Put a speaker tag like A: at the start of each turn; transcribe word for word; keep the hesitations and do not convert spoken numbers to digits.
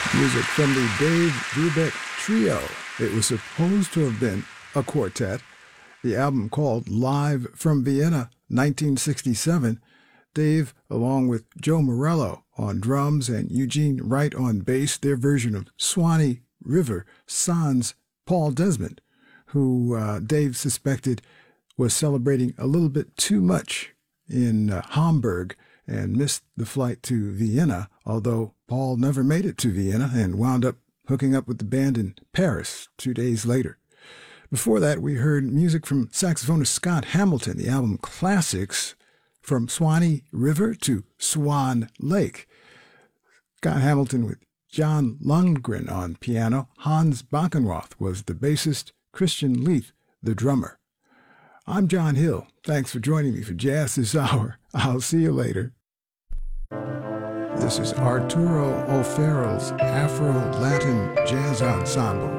A: Music from the Dave Brubeck Trio. It was supposed to have been a quartet. The album called Live from Vienna, nineteen sixty-seven. Dave, along with Joe Morello on drums and Eugene Wright on bass, their version of Swanee River, sans Paul Desmond, who uh, Dave suspected was celebrating a little bit too much in uh, Hamburg and missed the flight to Vienna, although Paul never made it to Vienna and wound up hooking up with the band in Paris two days later. Before that, we heard music from saxophonist Scott Hamilton, the album Classics, From Swanee River to Swan Lake. Scott Hamilton with John Lundgren on piano. Hans Backenroth was the bassist, Christian Leith the drummer. I'm John Hill. Thanks for joining me for Jazz This Hour. I'll see you later. This is Arturo O'Farrell's Afro-Latin Jazz Ensemble.